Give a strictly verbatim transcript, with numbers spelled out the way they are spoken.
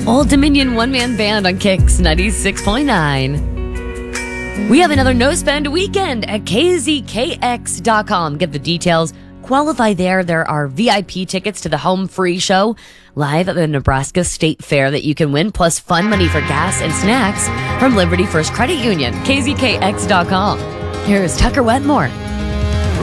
Old Dominion one-man band on Kicks ninety-six point nine. We have another no-spend weekend at K Z K X dot com. Get the details. Qualify there. There are V I P tickets to the Home Free Show live at the Nebraska State Fair that you can win, plus fun money for gas and snacks from Liberty First Credit Union. K Z K X dot com. Here's Tucker Wetmore.